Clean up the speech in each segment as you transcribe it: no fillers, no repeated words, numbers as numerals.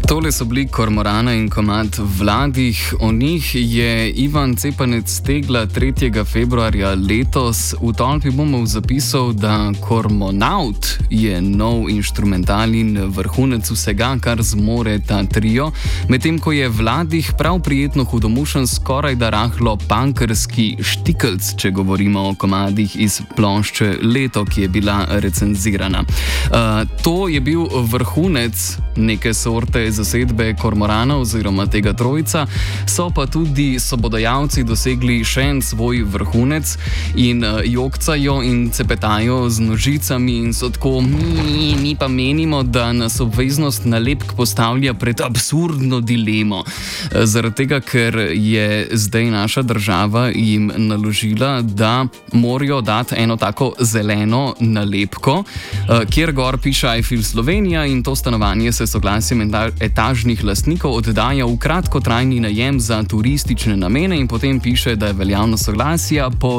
Tole so bili Kormorana in komad Vladih. O njih je Ivan Cepanec Stegla 3. februarja letos v tolpi bombov zapisal, da Kormonaut je nov inštrumental in vrhunec vsega, kar zmore ta trio, medtem ko je Vladih prav prijetno hudomušen, skoraj da rahlo punkerski štikelc, če govorimo o komadih iz plošče Leto, ki je bila recenzirana. To je bil vrhunec neke sorte zasedbe Kormorana oziroma tega trojca, so pa tudi sobodajalci dosegli še en svoj vrhunec in jokcajo in cepetajo z nožicami in so tako, mi pa menimo, da nas obveznost nalepk postavlja pred absurdno dilemo. Zaradi tega, ker je zdaj naša država jim naložila, da morajo dati eno tako zeleno nalepko, kjer gor piše I feel Slovenija, in to stanovanje se soglasjem etažnih lastnikov oddaja v kratkotrajni najem za turistične namene in potem piše, da je veljavno soglasje po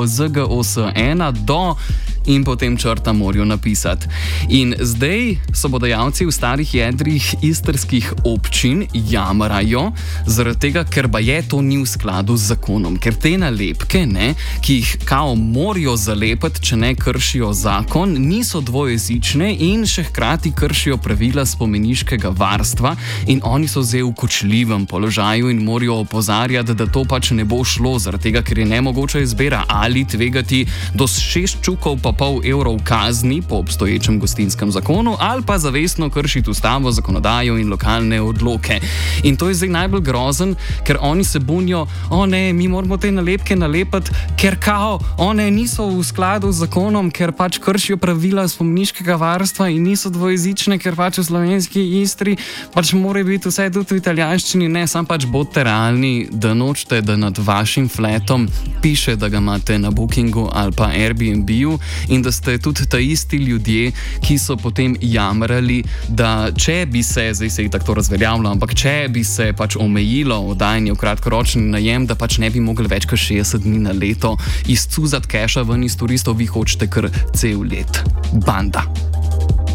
ZGOS1 do in potem črta morajo napisati. In zdaj sobodajalci v starih jedrih istrskih občin jamrajo, zaradi tega, ker ba je to ni v skladu z zakonom. Ker te nalepke, ki jih kao morajo zalepiti, če ne kršijo zakon, niso dvojezične in še hkrati kršijo pravila spomeniškega varstva in oni so zdaj v kočljivem položaju in morajo opozarjati, da to pač ne bo šlo, zaradi tega, ker je nemogoča izbira ali tvegati do 6 čukov pa pol evrov kazni po obstoječem gostinskem zakonu ali pa zavestno kršiti ustavo, zakonodajo in lokalne odloke. In to je zdaj najbolj grozen, ker oni se bunijo, mi moramo te nalepke nalepati, ker kao, niso v skladu z zakonom, ker pač kršijo pravila spomeniškega varstva in niso dvojezične, ker pač v slovenski Istri pač mora biti vse tudi v italijanščini. Ne, sam pač bodite realni, da nočete, da nad vašim fletom piše, da ga imate na Bookingu ali pa Airbnb-u in da ste tudi ta isti ljudje, ki so potem jamrali, da če bi se, zdaj se je tako to razveljavilo, ampak če bi se pač omejilo oddajanje v kratkoročni najem, da pač ne bi mogli več kot 60 dni na leto izcuzati keša ven iz turistov, vi hočete kar cel let. Banda.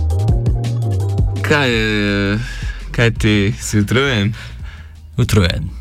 Kaj ti si utrujen? Utrujen.